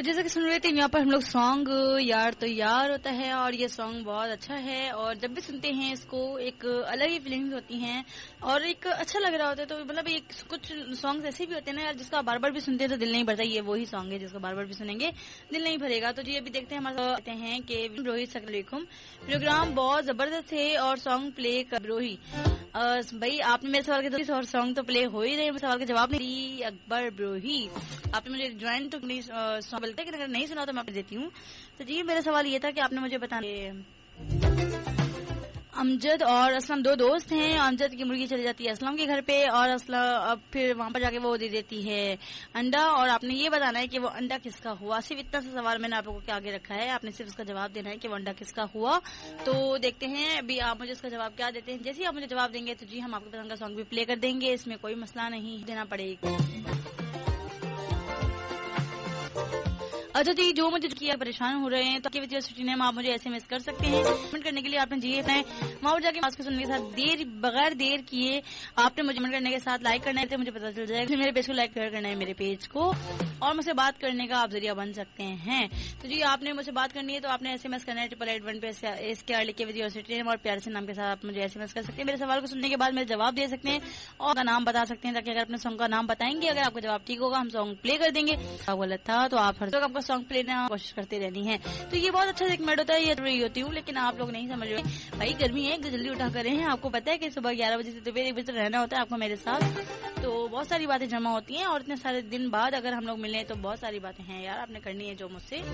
जैसा कि सुन रहे थे यहाँ पर हम लोग सॉन्ग यार तो यार होता है, और ये सॉन्ग बहुत अच्छा है और जब भी सुनते हैं इसको एक अलग ही फीलिंग्स होती हैं और एक अच्छा लग रहा होता है। तो मतलब एक कुछ सॉन्ग्स ऐसे भी होते हैं ना यार जिसको आप बार बार भी सुनते हैं तो दिल नहीं भरता। ये वही सॉन्ग है जिसको बार बार भी सुनेंगे दिल नहीं भरेगा। तो जी अभी देखते हैं हमारे कहते हैं कि रोहित सकलेकुम प्रोग्राम बहुत जबरदस्त है और सॉन्ग प्ले कर रोही भाई आपने मेरे सवाल के और सॉन्ग तो प्ले हो ही रहे, सवाल के जवाब नहीं। अकबर ब्रोही आपने मुझे ज्वाइन तो सॉन्ग बोलते हैं, अगर नहीं सुना तो मैं आपको देती हूँ। तो जी मेरा सवाल ये था कि आपने मुझे बताना अमजद और असलम दो दोस्त हैं। अमजद की मुर्गी चली जाती है असलम के घर पे और असलम अब फिर वहां पर जाके वो दे देती है अंडा, और आपने ये बताना है कि वो अंडा किसका हुआ। सिर्फ इतना सा सवाल मैंने आप लोगों के आगे रखा है, आपने सिर्फ उसका जवाब देना है कि वो अंडा किसका हुआ। तो देखते हैं अभी आप मुझे उसका जवाब क्या देते हैं। जैसे ही आप मुझे जवाब देंगे तो जी हम आपके पसंद का सॉन्ग भी प्ले कर देंगे, इसमें कोई मसला नहीं देना पड़ेगा। अच्छा जी जो मुझे किया परेशान हो रहे हैं तो वजह से आप मुझे SMS कर सकते हैं। कमेंट करने के लिए आपने जी है वहां पर जाके मास्क को सुनने के साथ बगैर देर किए आपने मुझे कमेंट करने के साथ लाइक करना है तो मुझे पता चल जाएगा। मेरे पेज को लाइक करना है मेरे पेज को, और मुझसे बात करने का आप जरिया बन सकते हैं। तो जी आपने मुझसे बात करनी है तो आपने SMS करना है 8881 पे SKR लिख के विजय सिटी नेम और प्यारे से नाम के साथ आप मुझे SMS कर सकते हैं। मेरे सवाल को सुनने के बाद मेरे जवाब दे सकते हैं और का नाम बता सकते हैं, ताकि अगर अपने सॉन्ग का नाम बताएंगे अगर आपका जवाब ठीक होगा हम सॉन्ग प्ले कर देंगे। गलत था तो आप हर वक्त आपका सॉन्ग प्ले करने कोशिश करते रहनी है। तो ये बहुत अच्छा सेगमेंट होता है, ये रही होती हूँ लेकिन आप लोग नहीं समझ रहे। भाई गर्मी है जल्दी उठा कर रहे हैं, आपको पता है कि सुबह 11 बजे से दोपहर 1 बजे तक रहना होता है आपको मेरे साथ। तो बहुत सारी बातें जमा होती हैं और इतने सारे दिन बाद अगर हम लोग मिले तो बहुत सारी बातें हैं यार आपने करनी है जो मुझसे।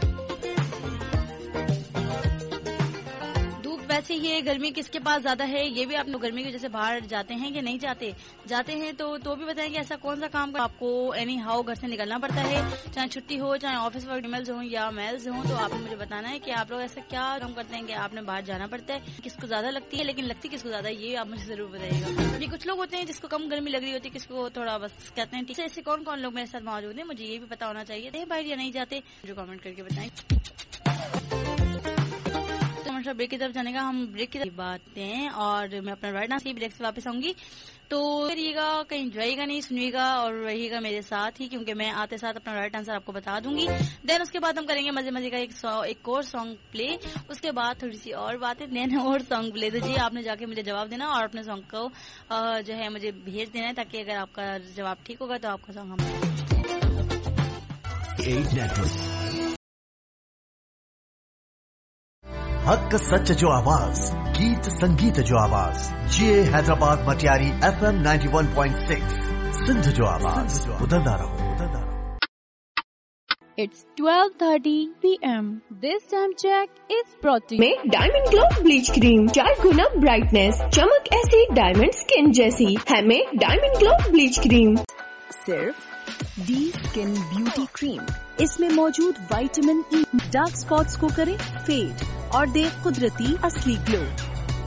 वैसे ये गर्मी किसके पास ज्यादा है ये भी आप लोग गर्मी की वजह से बाहर जाते हैं कि नहीं जाते हैं तो भी बताएं कि ऐसा कौन सा काम आपको एनी हाउ घर से निकलना पड़ता है, चाहे छुट्टी हो चाहे ऑफिस वर्क ईमेल्स हो या मेल्स हो। तो आपने मुझे बताना है कि आप लोग ऐसा क्या काम करते हैं कि आपने बाहर जाना पड़ता है, किसको ज्यादा लगती है लेकिन लगती किसको ज्यादा है ये आप मुझे जरूर बताइएगा। ये कुछ लोग होते हैं जिसको कम गर्मी लग रही होती है, किसको थोड़ा बस कहते हैं ठीक है। ऐसे कौन कौन लोग मेरे साथ मौजूद है मुझे ये भी पता होना चाहिए। बाहर या नहीं जाते जो कमेंट करके बताएं। ब्रेक की तरफ जाने का हम ब्रेक की बातें और मैं अपना राइट ना ब्रेक से वापस आऊंगी। तो करिएगा कहीं जाइएगा नहीं, सुनिएगा और रहिएगा मेरे साथ ही, क्योंकि मैं आते साथ अपना राइट आंसर आपको बता दूंगी। देन उसके बाद हम करेंगे मजे मजे का एक और सॉन्ग प्ले, उसके बाद थोड़ी सी और बातें, देन और सॉन्ग प्ले। तो जी आपने जाके मुझे जवाब देना और अपने सॉन्ग को जो है मुझे भेज देना है, ताकि अगर आपका जवाब ठीक होगा तो आपका सॉन्ग हम हक सच जो आवाज, गीत संगीत जो आवाज, ये हैदराबाद मटियारी FM 91.6 सिंध जो आवाज, बदलता रहो। It's 12:30 p.m. This time check is brought to you में डायमंड ग्लो ब्लीच क्रीम 4 गुना ब्राइटनेस, चमक ऐसी डायमंड स्किन जैसी है में डायमंड ग्लो ब्लीच क्रीम। सिर्फ डी स्किन ब्यूटी क्रीम, इसमें मौजूद विटामिन E डार्क स्पॉट्स को करे फेड और दे कुदरती असली ग्लो।